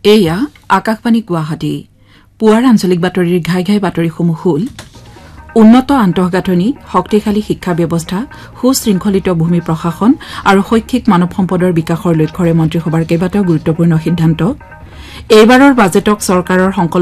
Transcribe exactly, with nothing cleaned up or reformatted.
এয়া আকাশবাণী গুৱাহাটী পুৱাৰ আঞ্চলিক বাতৰিৰ ঘাই ঘাই বাতৰিসমূহ হ'ল উন্নত আন্তঃগাঁথনি শক্তিশালী শিক্ষা ব্যৱস্থা সুশৃংখলিত ভূমি প্ৰশাসন আৰু শৈক্ষিক মানৱ সম্পদৰ বিকাশৰ লক্ষ্যৰে মন্ত্ৰীসভাৰ কেইবাটাও গুৰুত্বপূৰ্ণ সিদ্ধান্ত এইবাৰৰ বাজেটক চৰকাৰৰ